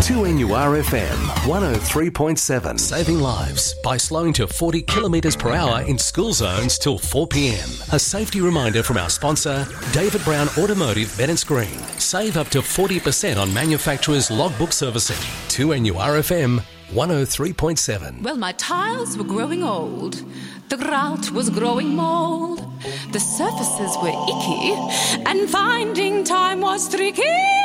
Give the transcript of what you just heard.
2NURFM 103.7. Saving lives by slowing to 40 kilometres per hour in school zones till 4 p.m. A safety reminder from our sponsor, David Brown Automotive, Bennetts Green. Save up to 40% on manufacturers' logbook servicing. 2NURFM 103.7. Well, my tiles were growing old. The grout was growing mould. The surfaces were icky, and finding time was tricky.